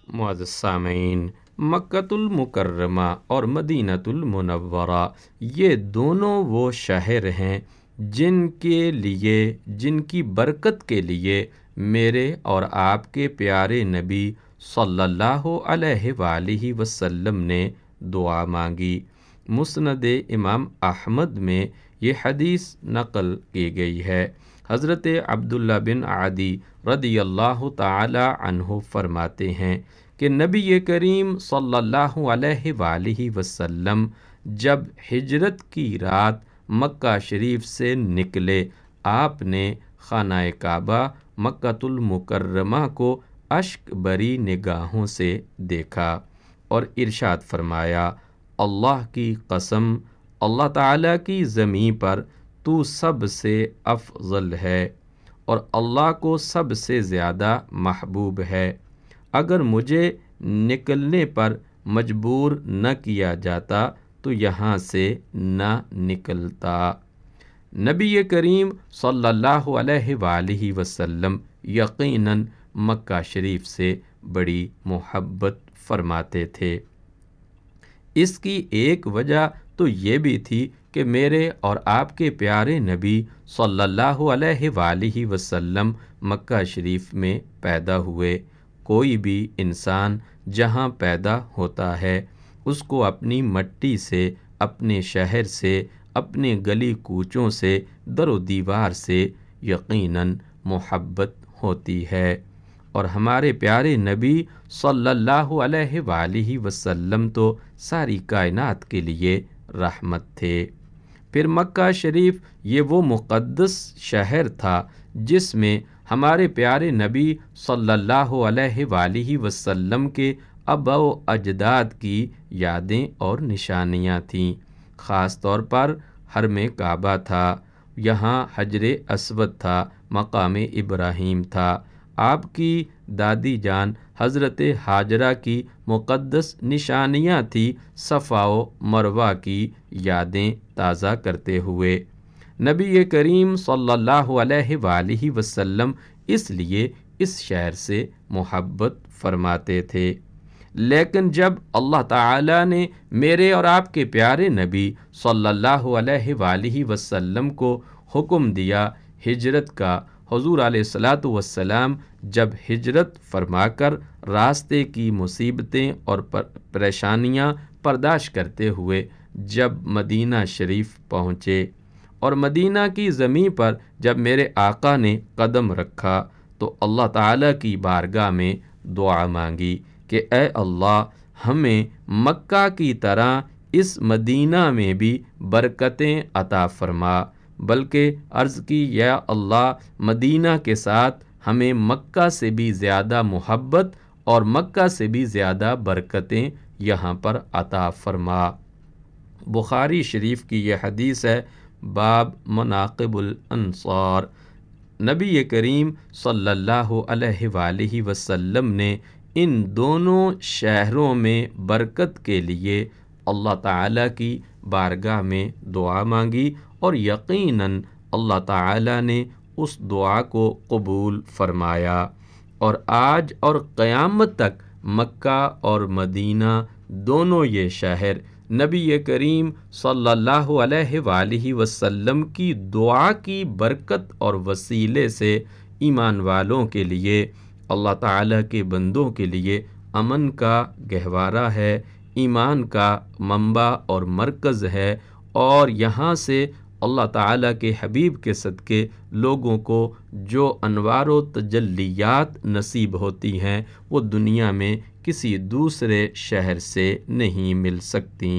معزز سامعین، مکۃ المکرمہ اور مدینۃ المنورہ یہ دونوں وہ شہر ہیں جن کی برکت کے لیے میرے اور آپ کے پیارے نبی صلی اللہ علیہ وآلہ وسلم نے دعا مانگی۔ مسند امام احمد میں یہ حدیث نقل کی گئی ہے۔ حضرت عبداللہ بن عدی رضی اللہ تعالی عنہ فرماتے ہیں کہ نبی کریم صلی اللہ علیہ وآلہ وسلم جب ہجرت کی رات مکہ شریف سے نکلے، آپ نے خانہ کعبہ مکۃ المکرمہ کو اشک بری نگاہوں سے دیکھا اور ارشاد فرمایا، اللہ کی قسم، اللہ تعالیٰ کی زمین پر تو سب سے افضل ہے اور اللہ کو سب سے زیادہ محبوب ہے۔ اگر مجھے نکلنے پر مجبور نہ کیا جاتا تو یہاں سے نہ نکلتا۔ نبی کریم صلی اللہ علیہ وآلہ وسلم یقیناً مکہ شریف سے بڑی محبت فرماتے تھے۔ اس کی ایک وجہ تو یہ بھی تھی کہ میرے اور آپ کے پیارے نبی صلی اللہ علیہ وآلہ وسلم مکہ شریف میں پیدا ہوئے۔ کوئی بھی انسان جہاں پیدا ہوتا ہے اس کو اپنی مٹی سے، اپنے شہر سے، اپنے گلی کوچوں سے، در و دیوار سے یقیناً محبت ہوتی ہے، اور ہمارے پیارے نبی صلی اللہ علیہ وآلہ وسلم تو ساری کائنات کے لیے رحمت تھے۔ پھر مکہ شریف یہ وہ مقدس شہر تھا جس میں ہمارے پیارے نبی صلی اللہ علیہ وآلہ وسلم کے آباء و اجداد کی یادیں اور نشانیاں تھیں۔ خاص طور پر حرم کعبہ تھا، یہاں حجر اسود تھا، مقام ابراہیم تھا، آپ کی دادی جان حضرت ہاجرہ کی مقدس نشانیاں تھیں، صفا و مروہ کی یادیں تازہ کرتے ہوئے۔ نبی کریم صلی اللہ علیہ وآلہ وسلم اس لیے اس شہر سے محبت فرماتے تھے۔ لیکن جب اللہ تعالیٰ نے میرے اور آپ کے پیارے نبی صلی اللہ علیہ وآلہ وسلم کو حکم دیا ہجرت کا، حضور علیہ الصلاۃ والسلام جب ہجرت فرما کر راستے کی مصیبتیں اور پریشانیاں برداشت کرتے ہوئے جب مدینہ شریف پہنچے اور مدینہ کی زمین پر جب میرے آقا نے قدم رکھا تو اللہ تعالیٰ کی بارگاہ میں دعا مانگی کہ اے اللہ، ہمیں مکہ کی طرح اس مدینہ میں بھی برکتیں عطا فرما، بلکہ عرض کی یا اللہ، مدینہ کے ساتھ ہمیں مکہ سے بھی زیادہ محبت اور مکہ سے بھی زیادہ برکتیں یہاں پر عطا فرما۔ بخاری شریف کی یہ حدیث ہے، باب مناقب الانصار۔ نبی کریم صلی اللہ علیہ وآلہ وسلم نے ان دونوں شہروں میں برکت کے لیے اللہ تعالیٰ کی بارگاہ میں دعا مانگی اور یقیناً اللہ تعالیٰ نے اس دعا کو قبول فرمایا، اور آج اور قیامت تک مکہ اور مدینہ دونوں یہ شہر نبی کریم صلی اللہ علیہ وآلہ وسلم کی دعا کی برکت اور وسیلے سے ایمان والوں کے لیے، اللہ تعالیٰ کے بندوں کے لیے امن کا گہوارہ ہے، ایمان کا منبع اور مرکز ہے، اور یہاں سے اللہ تعالیٰ کے حبیب کے صدقے لوگوں کو جو انوار و تجلیات نصیب ہوتی ہیں وہ دنیا میں کسی دوسرے شہر سے نہیں مل سکتی۔